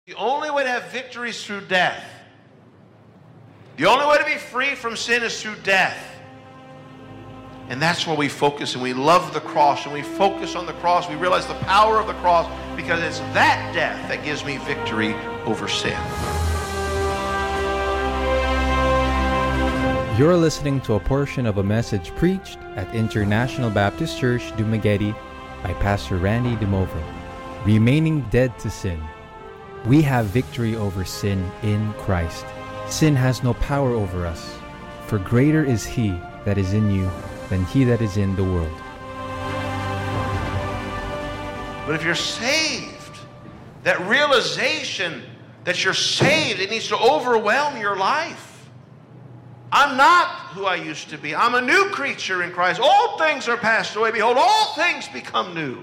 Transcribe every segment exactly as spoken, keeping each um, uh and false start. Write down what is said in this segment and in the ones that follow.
The only way to have victory is through death. The only way to be free from sin is through death. And that's where we focus, and we love the cross, and we focus on the cross. We realize the power of the cross because it's that death that gives me victory over sin. You're listening to a portion of a message preached at International Baptist Church, Dumaguete by Pastor Randy DeMovo. Remaining dead to sin. We have victory over sin in Christ. Sin has no power over us, for greater is He that is in you than he that is in the world. But if you're saved, that realization that you're saved, it needs to overwhelm your life. I'm not who I used to be. I'm a new creature in Christ. Old things are passed away. Behold, all things become new.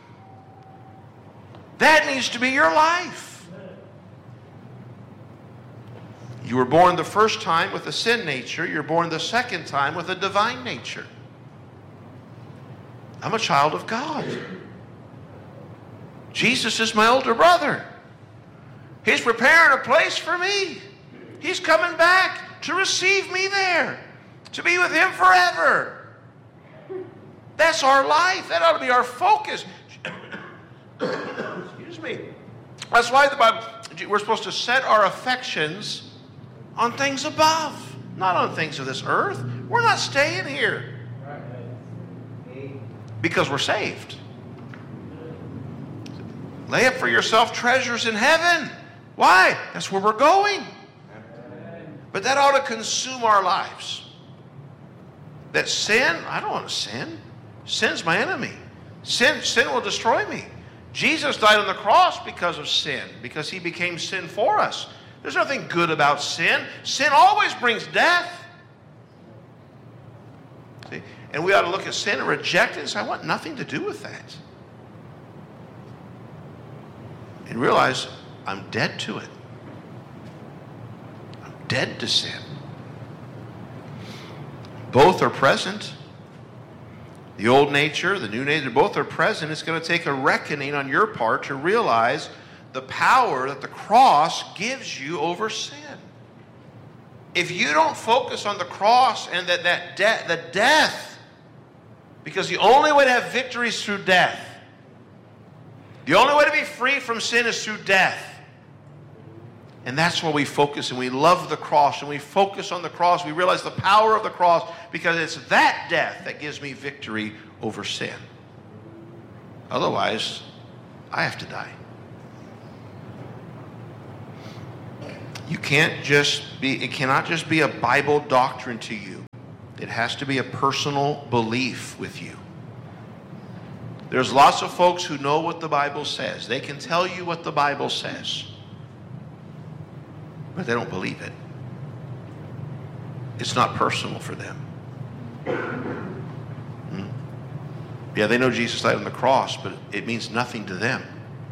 That needs to be your life. You were born the first time with a sin nature. You're born the second time with a divine nature. I'm a child of God. Jesus is my older brother. He's preparing a place for me. He's coming back to receive me there, to be with Him forever. That's our life. That ought to be our focus. Excuse me. That's why the Bible, we're supposed to set our affections on things above, not on things of this earth. We're not staying here because we're saved. Lay up for yourself treasures in heaven. Why? That's where we're going. But that ought to consume our lives. That sin, I don't want to sin. Sin's my enemy. Sin, sin will destroy me. Jesus died on the cross because of sin, because He became sin for us. There's nothing good about sin. Sin always brings death. See? And we ought to look at sin and reject it and say, I want nothing to do with that. And realize I'm dead to it. I'm dead to sin. Both are present. The old nature, the new nature, both are present. It's going to take a reckoning on your part to realize the power that the cross gives you over sin. If you don't focus on the cross and that, that de- the death, because the only way to have victory is through death. The only way to be free from sin is through death. And that's where we focus, and we love the cross, and we focus on the cross. We realize the power of the cross because it's that death that gives me victory over sin. Otherwise, I have to die. You can't just be, it cannot just be a Bible doctrine to you. It has to be a personal belief with you. There's lots of folks who know what the Bible says. They can tell you what the Bible says, but they don't believe it. It's not personal for them. Hmm. Yeah, they know Jesus died on the cross, but it means nothing to them.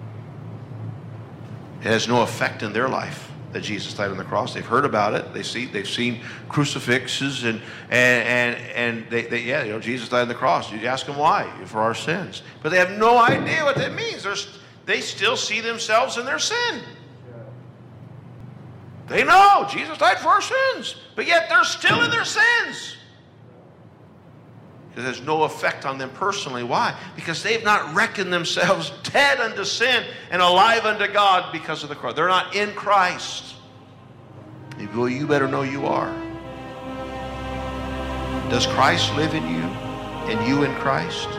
It has no effect in their life that Jesus died on the cross. They've heard about it. They see, they've seen crucifixes and and and, and they, they yeah, you know, Jesus died on the cross. You ask them why? For our sins. But they have no idea what that means. They're, they still see themselves in their sin. They know Jesus died for our sins, but yet they're still in their sins. Because there's no effect on them personally. Why? Because they've not reckoned themselves dead unto sin and alive unto God because of the cross. They're not in Christ. Well, you better know you are. Does Christ live in you and you in Christ?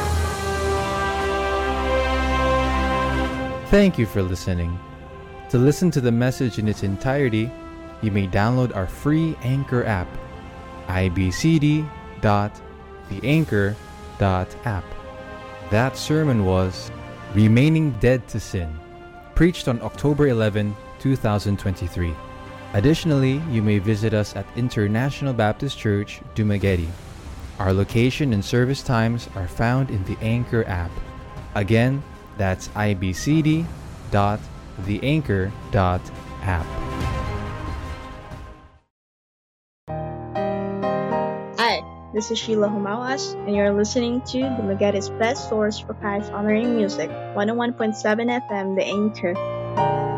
Thank you for listening. To listen to the message in its entirety, you may download our free Anchor app, I B C D dot the anchor dot app. That sermon was Remaining Dead to Sin, preached on October eleventh, twenty twenty-three. Additionally, you may visit us at International Baptist Church, Dumaguete. Our location and service times are found in the Anchor app. Again, that's I B C D dot the anchor dot app. Hi, this is Sheila Humawas, and you're listening to Dumaguete's best source for Christ honoring music, one oh one point seven F M, The Anchor.